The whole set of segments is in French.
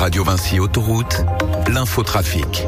Radio Vinci Autoroute, l'infotrafic.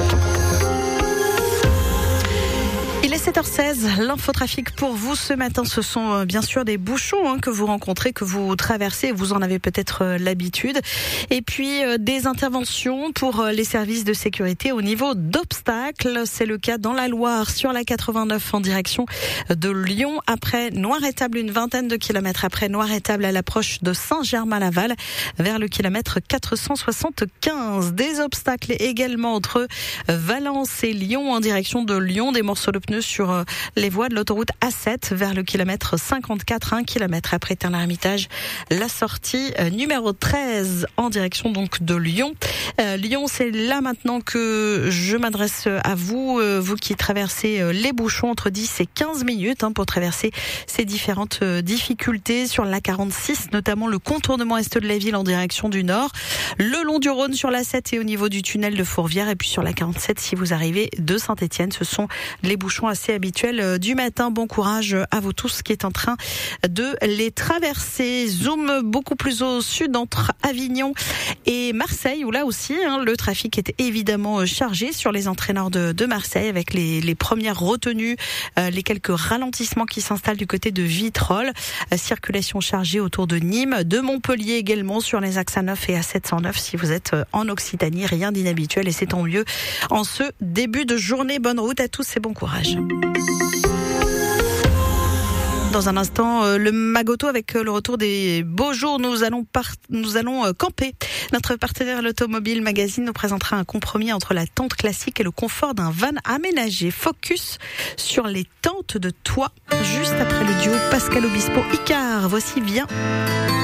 Il est 7h16, l'infotrafic pour vous ce matin, ce sont bien sûr des bouchons que vous rencontrez, que vous traversez, vous en avez peut-être l'habitude. Et puis des interventions pour les services de sécurité au niveau d'obstacles. C'est le cas dans la Loire, sur la 89 en direction de Lyon. Après Noiretable, une vingtaine de kilomètres après Noiretable à l'approche de Saint-Germain-Laval, vers le kilomètre 475. Des obstacles également entre Valence et Lyon en direction de Lyon. Des morceaux de pneus sur les voies de l'autoroute A7 vers le kilomètre 54, 1 kilomètre après Tain-l'Hermitage. La sortie numéro 13 en direction donc de Lyon. Lyon, c'est là maintenant que je m'adresse à vous, vous qui traversez les bouchons entre 10 et 15 minutes pour traverser ces différentes difficultés sur la 46, notamment le contournement est de la ville en direction du nord, le long du Rhône sur la 7 et au niveau du tunnel de Fourvière, et puis sur la 47 si vous arrivez de Saint-Étienne. Ce sont les bouchons assez habituels du matin. Bon courage à vous tous qui est en train de les traverser. Zoom beaucoup plus au sud entre Avignon et Marseille, où là aussi le trafic est évidemment chargé sur les entrées nord de Marseille, avec les premières retenues, les quelques ralentissements qui s'installent du côté de Vitrolles. Circulation chargée autour de Nîmes, de Montpellier également sur les axes A9 et A709 si vous êtes en Occitanie. Rien d'inhabituel et c'est tant mieux en ce début de journée. Bonne route à tous et bon courage. Dans un instant, le Magoto avec le retour des beaux jours. Nous allons camper. Notre partenaire l'Automobile Magazine nous présentera un compromis entre la tente classique et le confort d'un van aménagé. Focus sur les tentes de toit. Juste après le duo Pascal Obispo Icare. Voici Viens.